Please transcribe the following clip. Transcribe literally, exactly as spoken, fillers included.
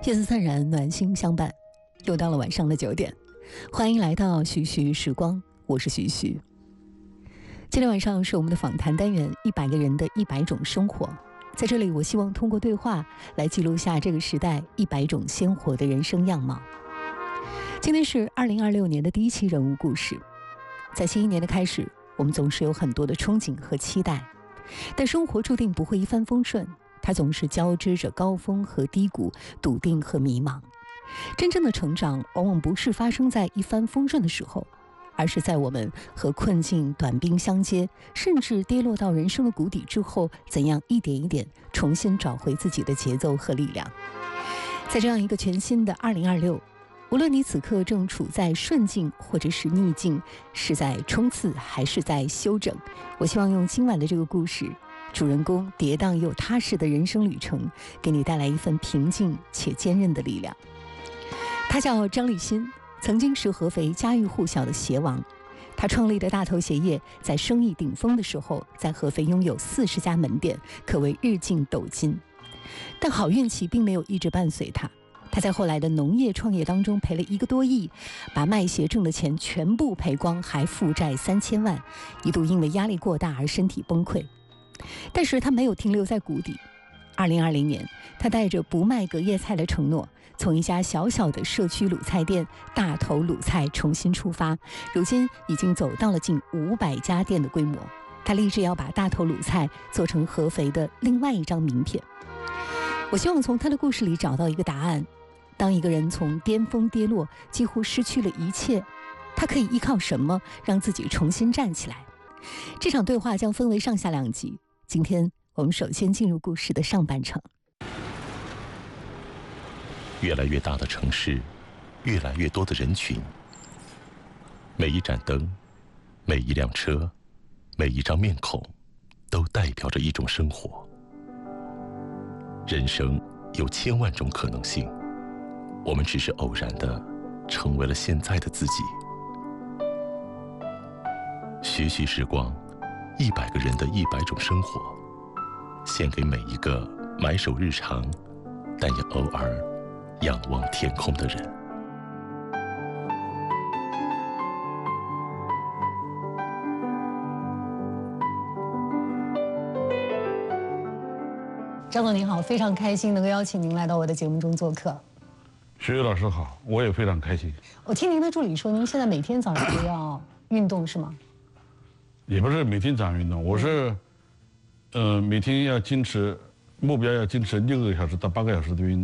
夜色灿然，暖心相伴，又到了晚上的九点，欢迎来到徐徐时光，我是徐徐。今天晚上是我们的访谈单元，一百个人的一百种生活。在这里，我希望通过对话来记录下这个时代一百种鲜活的人生样貌。今天是二零二六年的第一期人物故事。在新一年的开始，我们总是有很多的憧憬和期待，但生活注定不会一帆风顺，它总是交织着高峰和低谷，笃定和迷茫。真正的成长往往不是发生在一帆风顺的时候，而是在我们和困境短兵相接，甚至跌落到人生的谷底之后，怎样一点一点重新找回自己的节奏和力量。在这样一个全新的二零二六，无论你此刻正处在顺境或者是逆境，是在冲刺还是在休整，我希望用今晚的这个故事，主人公跌宕又踏实的人生旅程，给你带来一份平静且坚韧的力量。他叫张立新，曾经是合肥家喻户晓的鞋王。他创立的大头鞋业在生意顶峰的时候，在合肥拥有四十家门店，可谓日进斗金。但好运气并没有一直伴随他，他在后来的农业创业当中赔了一个多亿，把卖鞋挣的钱全部赔光，还负债三千万，一度因为压力过大而身体崩溃。但是他没有停留在谷底。二零二零年，他带着不卖隔夜菜的承诺，从一家小小的社区卤菜店大头卤菜重新出发，如今已经走到了近五百家店的规模。他立志要把大头卤菜做成合肥的另外一张名片。我希望从他的故事里找到一个答案：当一个人从巅峰跌落，几乎失去了一切，他可以依靠什么让自己重新站起来？这场对话将分为上下两集。今天我们首先进入故事的上半程。 越来越大的城市，越来越多的人群，每一盏灯，每一辆车，每一张面孔，都代表着一种生活。人生有千万种可能性，我们只是偶然的成为了现在的自己。徐徐时光，一百个人的一百种生活，献给每一个埋首日常，但也偶尔仰望天空的人。 张总您好，非常开心能够邀请您来到我的节目中做客。 徐徐老师好，我也非常开心。 我听您的助理说，您现在每天早上都要运动是吗？ 也不是每天早上运动，我是，呃，每天要坚持，目标要坚持六个小时到八个小时的运动。